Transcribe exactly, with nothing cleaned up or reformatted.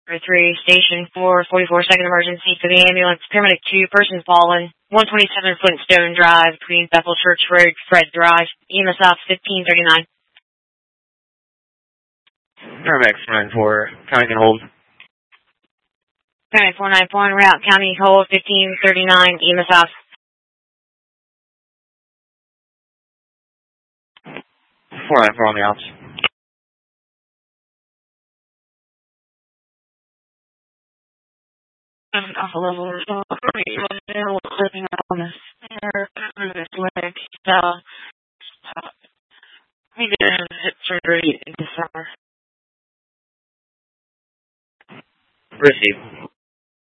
three, Station four, forty-four second emergency for the ambulance. Paramedic two, person fallen. one twenty-seven Flintstone Drive between Bethel Church Road, Fred Drive. E M S off fifteen thirty-nine. Paramedic four nine four, county can hold. Paramedic four nine four, route county hold fifteen thirty-nine. E M S off. four nine four on the ops. Alpha level response. Slipping on the center of his leg. Uh, he did hip surgery in December. Receive.